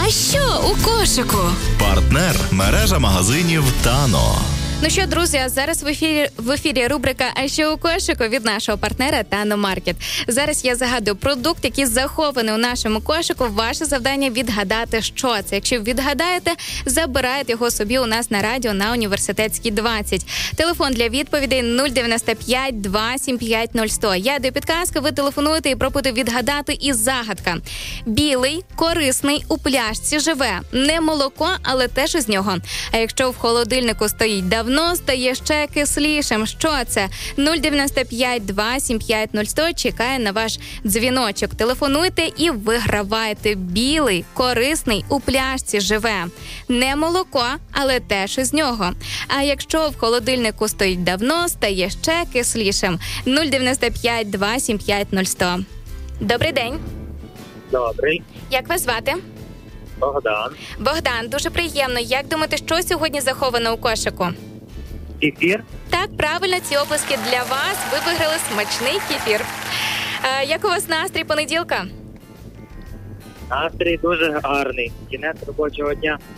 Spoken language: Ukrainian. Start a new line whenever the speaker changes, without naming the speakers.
А що у кошику?
Партнер – мережа магазинів «Тано».
Ну що, друзі, а зараз в ефірі рубрика «А що у кошику» від нашого партнера «Тано Маркет». Зараз я загадую продукт, який захований у нашому кошику. Ваше завдання відгадати, що це. Якщо відгадаєте, забирайте його собі у нас на радіо на Університетській 20. Телефон для відповідей 095 275 0100. Я даю підказки, ви телефонуєте і пробуйте відгадати. І загадка. Білий, корисний, у пляшці живе. Не молоко, але теж із нього. А якщо в холодильнику стоїть давно, стає ще кислішим. Що це? 095 275 0100 чекає на ваш дзвіночок. Телефонуйте і вигравайте. Білий, корисний, у пляшці живе. Не молоко, але теж із нього. А якщо в холодильнику стоїть давно, стає ще кислішим. 095 275 0100. Добрий день.
Добрий.
Як вас звати?
Богдан.
Богдан, дуже приємно. Як думаєте, що сьогодні заховано у кошику?
Кефір?
Так, правильно, ці оплески для вас. Ви виграли смачний кефір. Як у вас настрій понеділка?
Настрій дуже гарний. Кінець робочого дня.